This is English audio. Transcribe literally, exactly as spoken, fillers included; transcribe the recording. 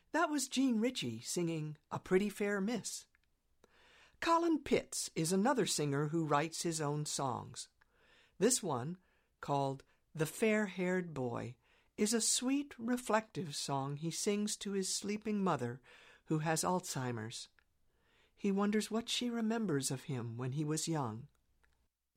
That was Jean Ritchie singing A Pretty Fair Miss. Colin Pitts is another singer who writes his own songs. This one, called The Fair-Haired Boy, is a sweet, reflective song he sings to his sleeping mother who has Alzheimer's. He wonders what she remembers of him when he was young.